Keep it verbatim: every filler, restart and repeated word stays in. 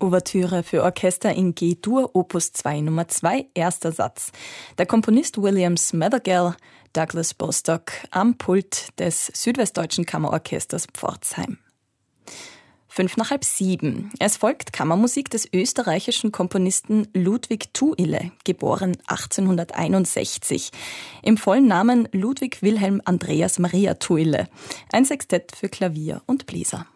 Ouvertüre für Orchester in G-Dur, Opus zwei Nummer zwei, erster Satz. Der Komponist William Smeatherill, Douglas Bostock, am Pult des Südwestdeutschen Kammerorchesters Pforzheim. Fünf nach halb sieben. Es folgt Kammermusik des österreichischen Komponisten Ludwig Thuille, geboren achtzehnhunderteinundsechzig. Im vollen Namen Ludwig Wilhelm Andreas Maria Thuille. Ein Sextett für Klavier und Bläser.